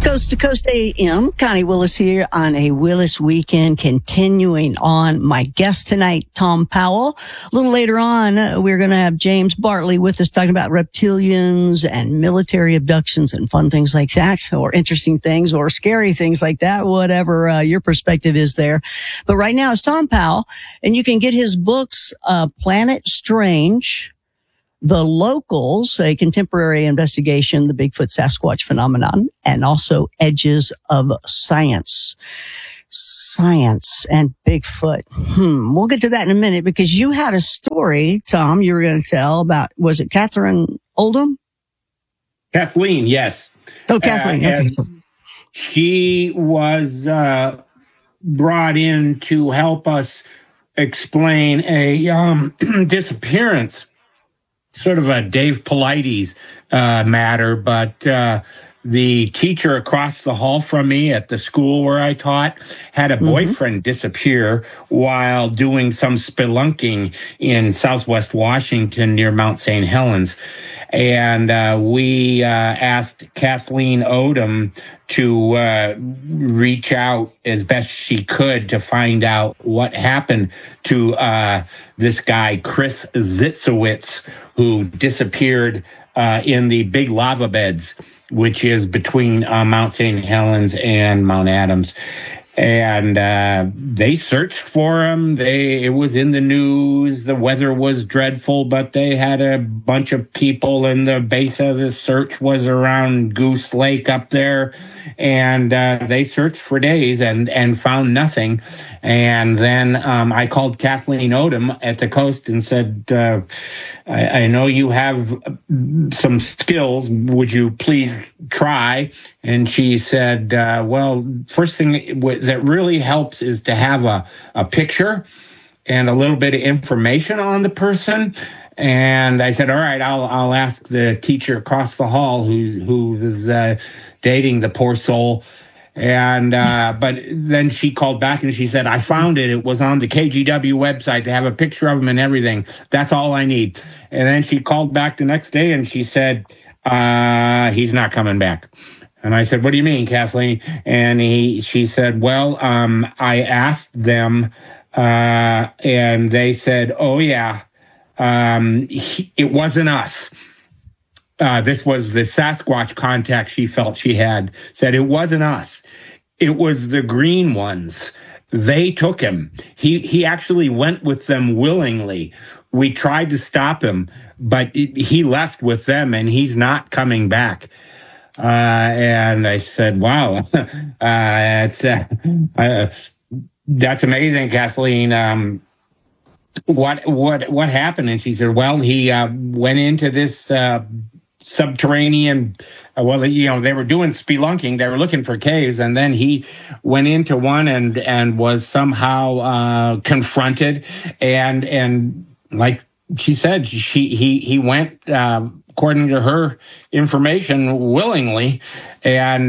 Coast to Coast AM, Connie Willis here on a Willis weekend, continuing on. My guest tonight, Tom Powell. A little later on, we're going to have James Bartley with us talking about reptilians and military abductions and fun things like that, or interesting things or scary things like that, whatever your perspective is there. But right now it's Tom Powell, and you can get his books, Planet Strange, The Locals, a contemporary investigation, the Bigfoot Sasquatch phenomenon, and also Edges of Science. Science and Bigfoot. We'll get to that in a minute, because you had a story, Tom, you were going to tell about, was it Catherine Oldham? Kathleen, yes. Oh, Kathleen. Okay. She was brought in to help us explain a disappearance. Sort of a Dave Paulides matter, but the teacher across the hall from me at the school where I taught had a boyfriend disappear while doing some spelunking in Southwest Washington near Mount St. Helens. And we asked Kathleen Odom to reach out as best she could to find out what happened to this guy, Chris Zitzowitz, who disappeared in the Big Lava Beds, which is between Mount St. Helens and Mount Adams. And they searched for him. It was in the news. The weather was dreadful, but they had a bunch of people, and the base of the search was around Goose Lake up there. And they searched for days and found nothing. And then I called Kathleen Odom at the Coast and said, I know you have some skills. Would you please try? And she said, well, first thing that really helps is to have a picture and a little bit of information on the person. And I said, all right, I'll ask the teacher across the hall who was dating the poor soul. And but then she called back and she said, I found it. It was on the KGW website. They have a picture of him and everything. That's all I need. And then she called back the next day and she said, he's not coming back. And I said, what do you mean, Kathleen? And she said, well, I asked them, and they said, oh yeah, it wasn't us. This was the Sasquatch contact she felt she had, said it wasn't us. It was the green ones. They took him. He actually went with them willingly. We tried to stop him, but he left with them and he's not coming back. And I said, wow, that's amazing, Kathleen. What happened? And she said, well, he went into this subterranean, they were doing spelunking, they were looking for caves, and then he went into one and was somehow confronted, and like she said, he went, according to her information, willingly, and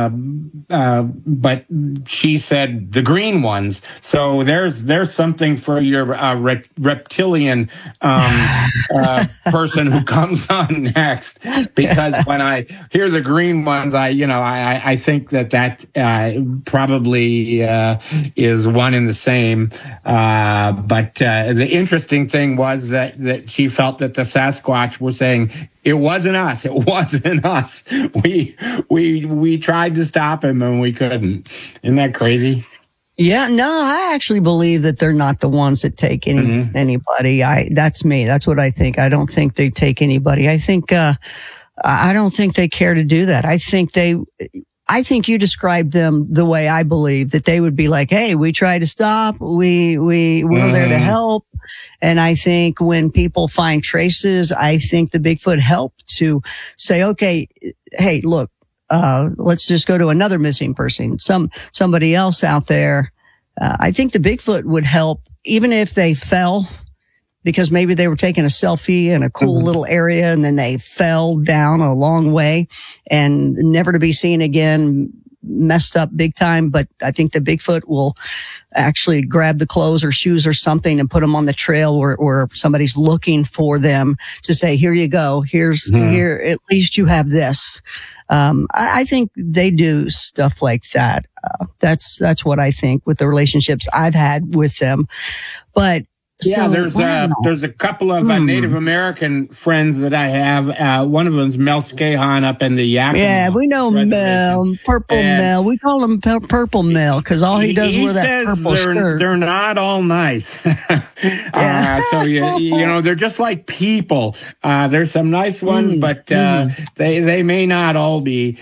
but she said the green ones. So there's something for your reptilian person who comes on next, because when I hear the green ones, I think that probably is one and the same. But the interesting thing was that she felt that the Sasquatch were saying, it wasn't us. It wasn't us. We tried to stop him and we couldn't. Isn't that crazy? Yeah, no, I actually believe that they're not the ones that take anybody. That's me. That's what I think. I don't think they take anybody. I think, I don't think they care to do that. I think you described them the way I believe, that they would be like, hey, we tried to stop. We're there to help. And I think when people find traces, I think the Bigfoot helped to say, okay, hey, look, let's just go to another missing person, somebody else out there. I think the Bigfoot would help, even if they fell, because maybe they were taking a selfie in a cool little area and then they fell down a long way and never to be seen again, messed up big time. But I think the Bigfoot will actually grab the clothes or shoes or something and put them on the trail where somebody's looking for them to say, here you go. Here, at least you have this. I think they do stuff like that. That's what I think with the relationships I've had with them. But yeah, there's a couple of Native American friends that I have. One of them is Mel Scahan up in the Yakima. Yeah, we know Mel, Purple Mel. We call him Purple Mel because all he does with that purple skirt. They're not all nice. So you know, they're just like people. There's some nice ones, but they may not all be.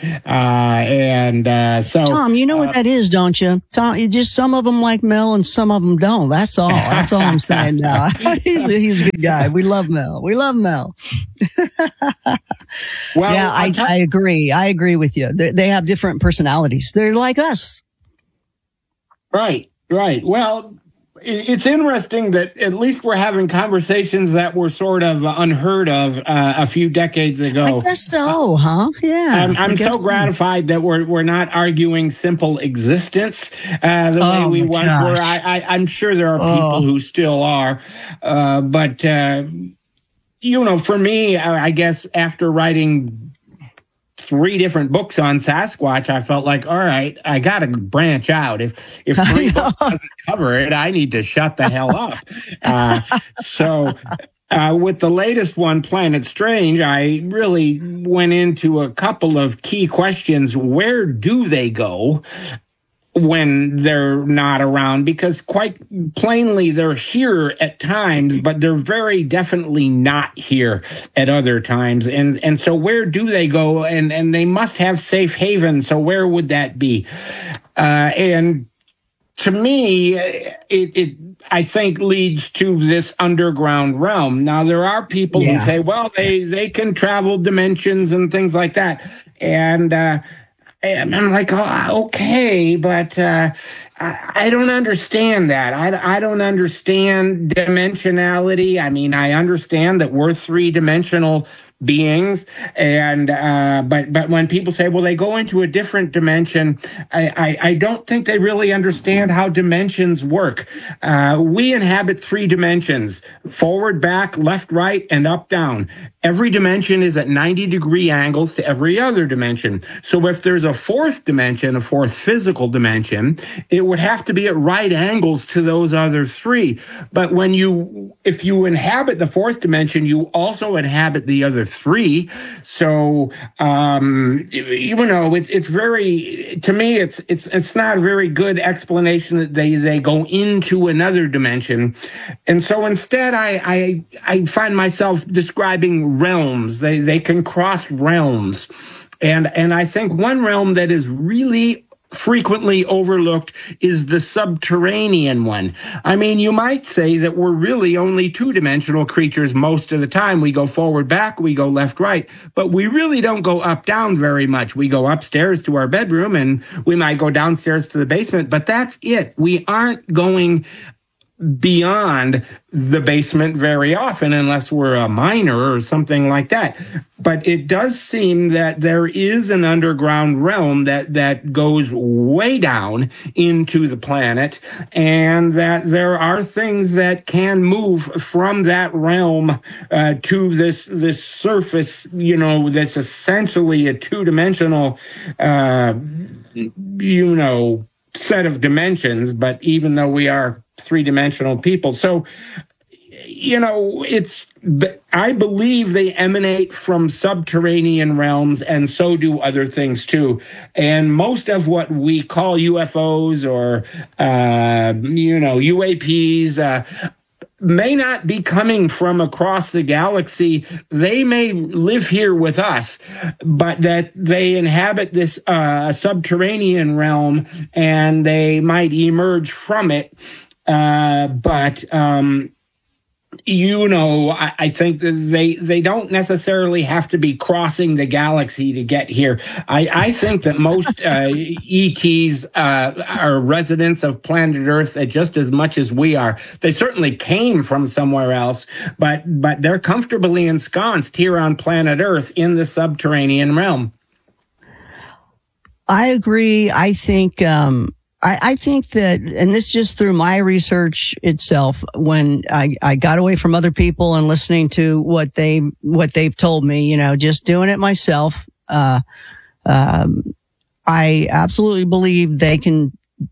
So Tom, you know what that is, don't you? Tom, just some of them like Mel and some of them don't. That's all. That's all I'm saying. No, he's a good guy. We love Mel. Well, yeah, I agree. I agree with you. They have different personalities. They're like us. Right. Well, it's interesting that at least we're having conversations that were sort of unheard of a few decades ago. I guess so, huh? Yeah. I'm so gratified that we're not arguing simple existence the way we once were. I'm sure there are people who still are, but you know, for me, I guess after writing 3 different books on Sasquatch, I felt like, all right, I got to branch out. If 3 books doesn't cover it, I need to shut the hell up. With the latest one, Planet Strange, I really went into a couple of key questions. Where do they go when they're not around? Because quite plainly, they're here at times, but they're very definitely not here at other times. And so where do they go? And they must have safe haven. So where would that be? And to me, it I think leads to this underground realm. Now, there are people who say, well, they can travel dimensions and things like that. And I'm like, oh, okay, but I don't understand that. I don't understand dimensionality. I mean, I understand that we're 3-dimensional beings, and but when people say, well, they go into a different dimension, I don't think they really understand how dimensions work. We inhabit 3 dimensions: forward, back, left, right, and up, down. Every dimension is at 90-degree angles to every other dimension. So if there's a 4th dimension, a 4th physical dimension, it would have to be at right angles to those other 3. But if you inhabit the 4th dimension, you also inhabit the other 3. So, you know, it's very, to me, it's not a very good explanation that they go into another dimension. And so instead, I find myself describing realms. They can cross realms. And I think one realm that is really frequently overlooked is the subterranean one. I mean, you might say that we're really only 2-dimensional creatures most of the time. We go forward, back, we go left, right, but we really don't go up, down very much. We go upstairs to our bedroom and we might go downstairs to the basement, but that's it. We aren't going beyond the basement very often unless we're a miner or something like that. But it does seem that there is an underground realm that goes way down into the planet, and that there are things that can move from that realm to this surface, you know, that's essentially a 2-dimensional you know, set of dimensions. But even though we are 3-dimensional people. So, you know, I believe they emanate from subterranean realms, and so do other things too. And most of what we call UFOs or, you know, UAPs, may not be coming from across the galaxy. They may live here with us, but that they inhabit this subterranean realm, and they might emerge from it. But you know, I think that they don't necessarily have to be crossing the galaxy to get here. I think that most ETs are residents of planet Earth just as much as we are. They certainly came from somewhere else, but they're comfortably ensconced here on planet Earth in the subterranean realm. I agree. I think I think that, and this just through my research itself, when I got away from other people and listening to what they've told me, you know, just doing it myself, I absolutely believe they can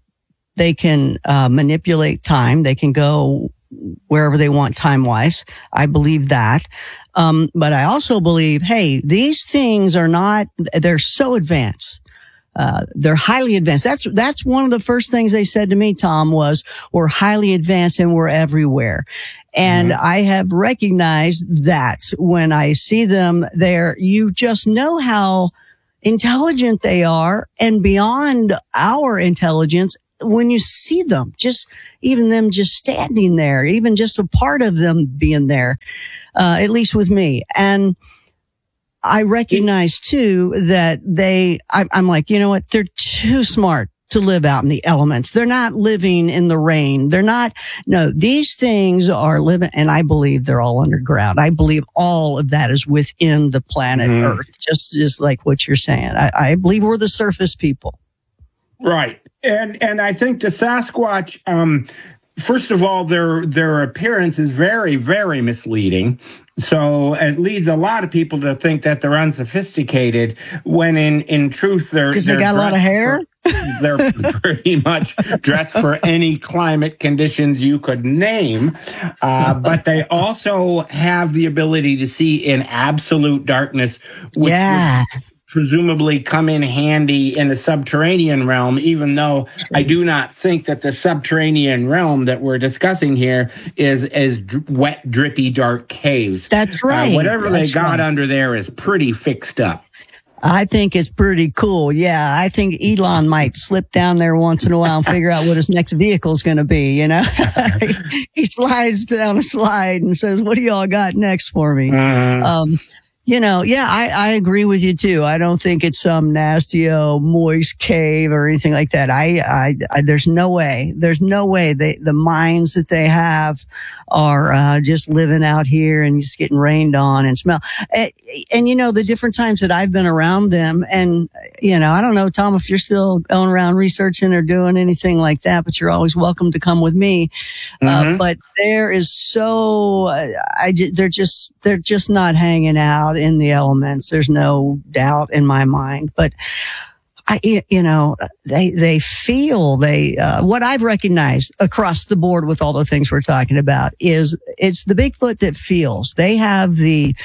manipulate time. They can go wherever they want time-wise. I believe that. But I also believe, hey, these things they're so advanced. They're highly advanced. That's one of the first things they said to me, Tom, was we're highly advanced and we're everywhere. And I have recognized that when I see them there, you just know how intelligent they are and beyond our intelligence. When you see them, even them just standing there, even just a part of them being there, at least with me. And I recognize too that I'm like, you know what? They're too smart to live out in the elements. They're not living in the rain. These things are living, and I believe they're all underground. I believe all of that is within the planet Earth, just like what you're saying. I believe we're the surface people. Right. And I think the Sasquatch, first of all, their appearance is very, very misleading. So it leads a lot of people to think that they're unsophisticated when in truth because they got a lot of hair. They're pretty much dressed for any climate conditions you could name. But they also have the ability to see in absolute darkness, which would presumably come in handy in the subterranean realm, even though I do not think that the subterranean realm that we're discussing here is as wet, drippy, dark caves. That's right. Whatever they got under there is pretty fixed up. I think it's pretty cool. Yeah, I think Elon might slip down there once in a while and figure out what his next vehicle is going to be, you know? He slides down a slide and says, what do y'all got next for me? I agree with you too. I don't think it's some nasty, moist cave or anything like that. There's no way. The minds that they have are, just living out here and just getting rained on and smell. And the different times that I've been around them and, I don't know, Tom, if you're still going around researching or doing anything like that, but you're always welcome to come with me. But there is they're just not hanging out in the elements. There's no doubt in my mind, but they feel what I've recognized across the board with all the things we're talking about is it's the Bigfoot that feels. They have the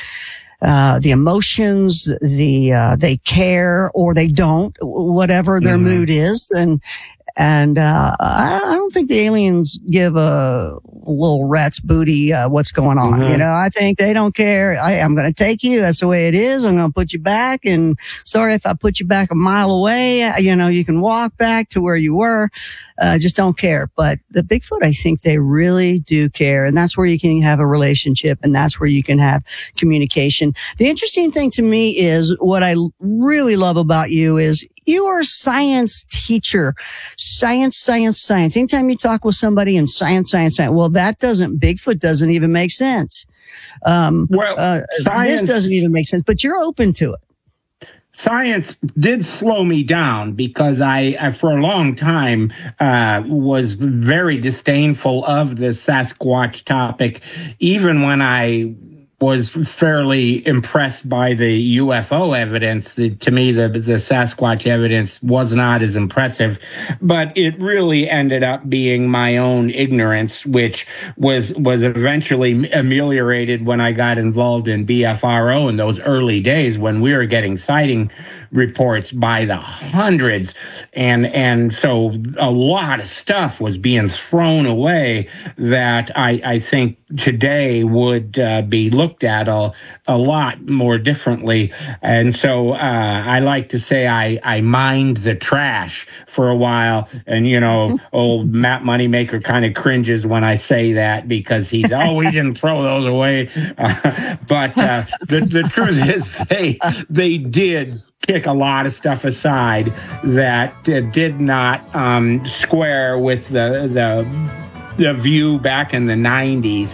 emotions, they care or they don't, whatever their mood is. And I don't think the aliens give a little rat's booty what's going on. I think they don't care. I'm going to take you. That's the way it is. I'm going to put you back. And sorry if I put you back a mile away. You can walk back to where you were. Just don't care. But the Bigfoot, I think they really do care. And that's where you can have a relationship. And that's where you can have communication. The interesting thing to me is what I really love about you is you are a science teacher. Science. Anytime you talk with somebody in science. Well, Bigfoot doesn't even make sense. Science, this doesn't even make sense, but you're open to it. Science did slow me down because I for a long time, was very disdainful of the Sasquatch topic, even when I was fairly impressed by the UFO evidence. To me, the Sasquatch evidence was not as impressive, but it really ended up being my own ignorance, which was eventually ameliorated when I got involved in BFRO in those early days when we were getting sighting reports by the hundreds. And so a lot of stuff was being thrown away that I think today would be looked at a lot more differently. And so I like to say I mined the trash for a while. And, old Matt Moneymaker kind of cringes when I say that because we didn't throw those away. But the truth is they did kick a lot of stuff aside that did not square with the view back in the 90s.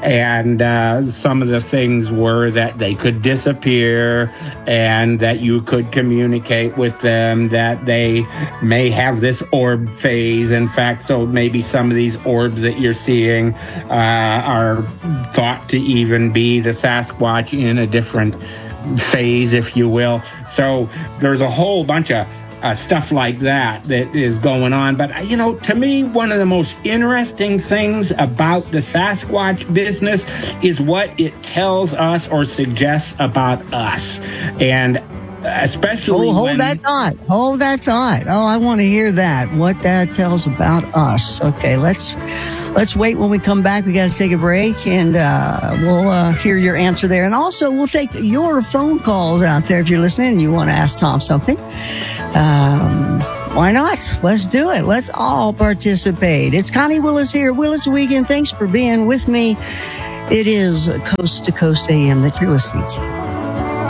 And some of the things were that they could disappear and that you could communicate with them, that they may have this orb phase. In fact, so maybe some of these orbs that you're seeing are thought to even be the Sasquatch in a different phase, if you will. So there's a whole bunch of stuff like that is going on. But, to me, one of the most interesting things about the Sasquatch business is what it tells us or suggests about us. And especially hold that thought. Oh, I want to hear that. What that tells about us. Okay, let's wait. When we come back, we got to take a break, and we'll hear your answer there. And also, we'll take your phone calls out there if you're listening and you want to ask Tom something. Why not? Let's do it. Let's all participate. It's Connie Willis here. Willis Weekend. Thanks for being with me. It is Coast to Coast AM that you're listening to.